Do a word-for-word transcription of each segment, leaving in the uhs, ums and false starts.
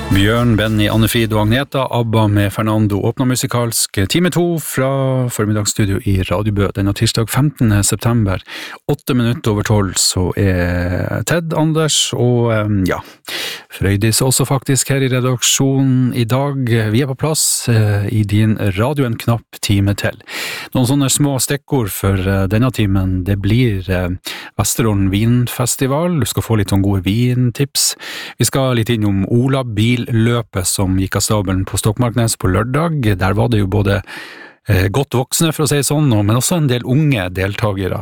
Bjørn, Benny, Anne-Frid og Agneta, ABBA med Fernando åpner musikalsk time to fra formiddagsstudio i Radio Bø. Denne tirsdag femtende september, åtte minutter over tolv, så er Ted, Anders og ja, Frøydis også faktisk her i redaksjonen i dag. Vi er på plass i din radio en knapp time til. Noen sånne små stikkord for denne timen, det blir Vesterålen Vinfestival, du skal få litt sånn gode vintips. Vi skal litt innom Ola Billøpet som gikk av stabelen på Stokmarknes på lørdag. Der var det jo både godt voksne, for å si sånn, men også en del unge deltagere.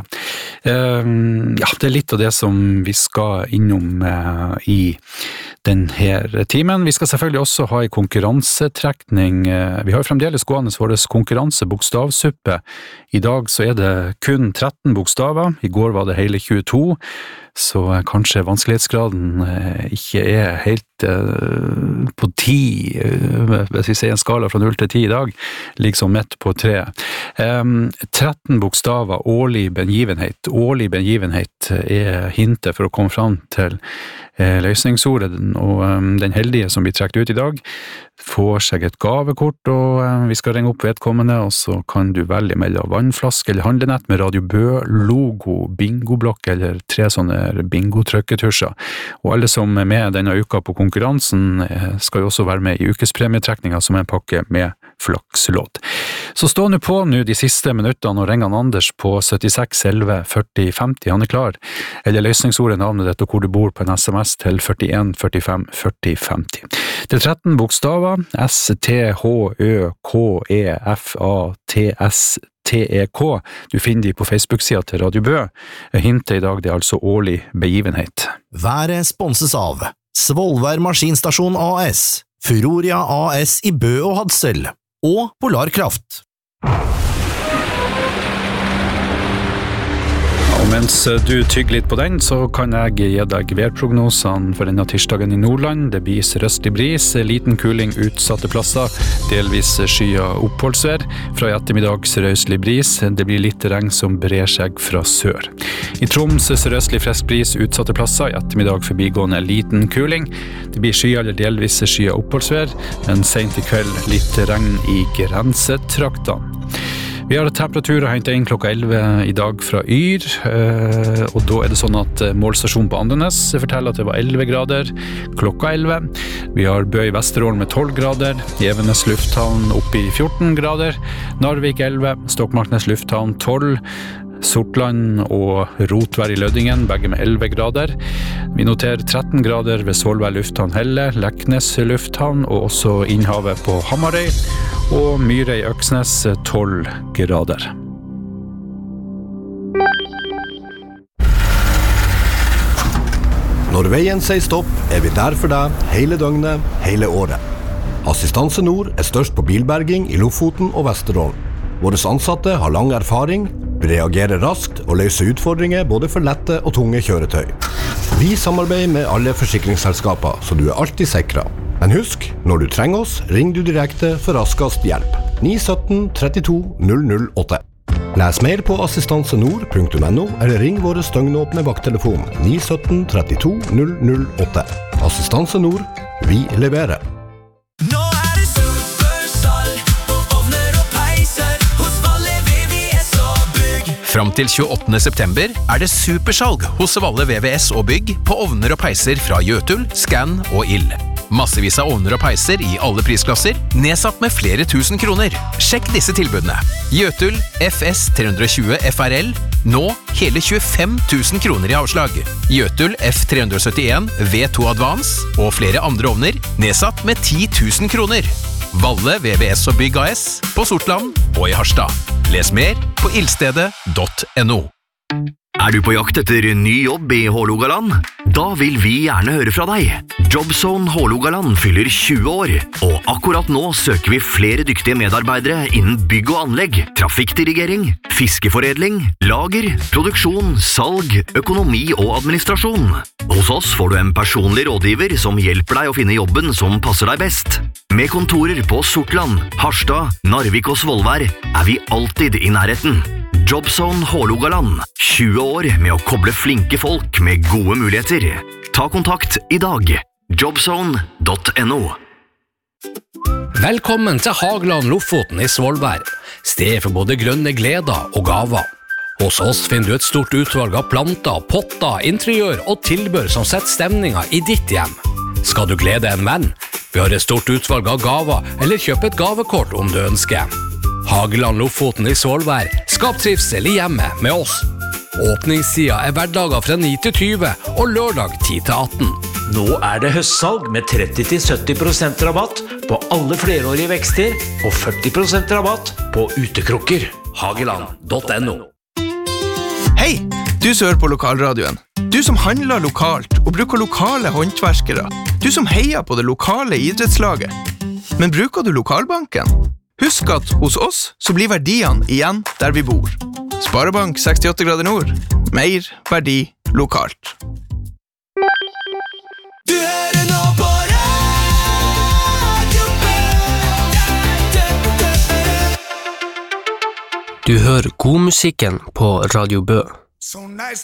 Ja, det er litt av det som vi skal innom i denne timen. Vi skal selvfølgelig også ha en konkurransetrekning. Vi har jo fremdeles gående vår konkurranse bokstavsuppe. I dag så er det kun tretten bokstaver. I går var det hele tjueto, så kanskje vanskelighetsgraden ikke er helt på ti, hvis vi ser en skala fra null til ti i dag, liksom midt på tre. tretten bokstaver, årlig begivenhet. Årlig begivenhet er hintet for å komme fram til løsningsordet, og den heldige som blir trekt ut i dag får seg et gavekort, og vi skal ringe opp vedkommende, og så kan du velge mellom vannflaske eller handlenett med Radio Bø, logo, bingoblokk eller tre sånne bingo-trykketusjer. Og alle som er med denne uka på konkurransen skal jo også være med i ukespremietrekninga som en pakke med flakslåd. Så stå nå på nå de siste minuttene og ring han Anders på syttiseks elleve førti femti, han er klar. Eller løsningsordet, navnet ditt og hvor du bor på en sms til førtien førtifem førti femti. Det er tretten bokstaver, S T H Ø K E F A T S T E K. Du finner de på Facebook-sida til Radio Bø. Hintet i dag det er altså årlig begivenhet. Været sponses av Svolvær Maskinstasjon A S, Furoria A S i Bø og Hadsel og Polarkraft. Og mens du tygger litt på den, så kan jeg gi deg værprognosene for denne tirsdagen i Nordland. Det blir sørøstlig bris, liten kuling utsatte plasser, delvis skya oppholdsvær. Fra i ettermiddag sørøstlig bris, det blir litt regn som brer seg fra sør. I Troms sørøstlig frisk bris utsatte plasser, i ettermiddag forbigående liten kuling. Det blir skya eller delvis skya oppholdsvær, men sent i kveld litt regn i grensetraktene. Vi har temperaturer hentet inn klokka elleve i dag fra Yr, og da er det sånn at målstasjonen på Andenes forteller at det var elleve grader klokka elleve. Vi har Bø i Vesterålen med tolv grader, Evenes lufthavn oppe i fjorten grader, Narvik elleve, Stokmarknes lufthavn tolv, Sortland og Rotvær i Lødingen, begge med elleve grader. Vi noterer tretten grader ved Svolvær lufthavn Helle, Leknes lufthavn og også innhavet på Hamarøy, og Myre i Øksnes tolv grader. Når veien sier stopp, er vi der for deg hele døgnet, hele året. Assistanse Nord er størst på bilberging i Lofoten og Vesterålen. Våre ansatte har lang erfaring, reagerer raskt og løser utfordringer både for lette og tunge kjøretøy. Vi samarbeider med alle forsikringsselskaper, så du er alltid sikret. Men husk, når du trenger oss, ring du direkte for raskest hjelp. ni sytten trettito null null åtte. Les mer på assistansenord punktum no eller ring våre støgnåpne vakttelefon ni sytten trettito null null åtte. Assistanse Nord, vi leverer. Nå er det supersalg på ovner og peiser hos Valle V V S og Bygg. Fram til tjueåttende september er det supersalg hos Valle V V S og Bygg på ovner og peiser fra Jøtul, Scan og Ill. Massevis av ovner og peiser i alle prisklasser, nedsatt med flere tusen kroner. Sjekk disse tilbudene. Jøtul F S tre tjue F R L, nå hele tjuefem tusen kroner i avslag. Jøtul F tre syttien V to Advance og flere andre ovner, nedsatt med ti tusen kroner. Valle V V S og Bygg A S på Sortland og i Harstad. Les mer på ildstedet punktum no. Er du på jakt etter ny jobb i Hålogaland? Da vil vi gjerne høre fra deg. Jobzone Hålogaland fyller tjue år, og akkurat nå søker vi flere dyktige medarbeidere innen bygg og anlegg, trafikkdirigering, fiskeforedling, lager, produksjon, salg, økonomi og administrasjon. Hos oss får du en personlig rådgiver som hjelper deg å finne jobben som passer deg best. Med kontorer på Sortland, Harstad, Narvik og Svolvær er vi alltid i nærheten. Jobzone Hålogaland, tjue år med å koble flinke folk med gode muligheter. Ta kontakt i dag. jobzone punktum no. Velkommen til Hageland Lofoten i Svolvær, sted for både grønne gleder og gaver. Hos oss finner du et stort utvalg av planter, potter, interiør og tilbør som setter stemninga i ditt hjem. Skal du glede en venn? Vi har et stort utvalg av gaver, eller kjøp et gavekort om du ønsker. Hageland Lofoten i Svolvær, skap trivsel i hjemmet med oss. Åpningstida er hverdager fra ni til tyve og lørdag ti til atten. Nå er det høstsalg med tretti til sytti prosent rabatt på alle flerårige vekster og førti prosent rabatt på utekrukker. Hageland punktum no. Hei, du som hører på lokalradioen. Du som handler lokalt og bruker lokale håndverskere. Du som heier på det lokale idrettslaget. Men bruker du lokalbanken? Husk at hos oss så blir verdiene igjen der vi bor. Sparebank sekstiåtte grader nord. Mer verdi lokalt. Du hører nå på Radio Du hører godmusikken på Radio Bø. So nice